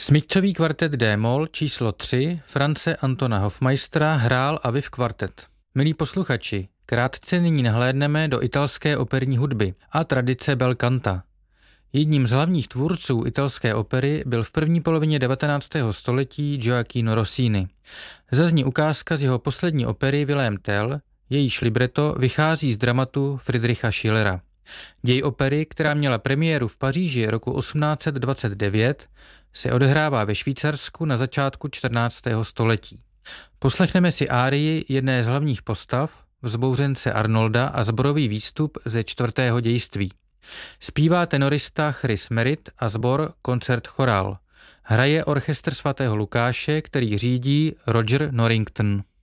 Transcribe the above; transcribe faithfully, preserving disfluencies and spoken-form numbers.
Smyčcový kvartet D-moll číslo tři France Antona Hofmeistera hrál Aviv kvartet. Milí posluchači, krátce nyní nahlédneme do italské operní hudby a tradice bel canta. Jedním z hlavních tvůrců italské opery byl v první polovině devatenáctého století Gioacchino Rossini. Zazní ukázka z jeho poslední opery Wilhelm Tell, jejíž libreto vychází z dramatu Friedricha Schillera. Děj opery, která měla premiéru v Paříži roku osmnáct set dvacet devět, se odehrává ve Švýcarsku na začátku čtrnáctého století. Poslechneme si árii jedné z hlavních postav, vzbouřence Arnolda a sborový výstup ze čtvrtého dějství. Zpívá tenorista Chris Merritt a sbor Koncert Chorál. Hraje orchestr svatého Lukáše, který řídí Roger Norrington.